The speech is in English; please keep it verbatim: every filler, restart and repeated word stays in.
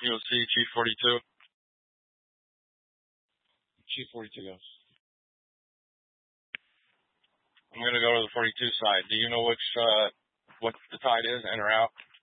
You'll see Chief forty-two. Chief forty-two goes. I'm going to go to the forty-two side. Do you know which, uh, what the tide is, in or out?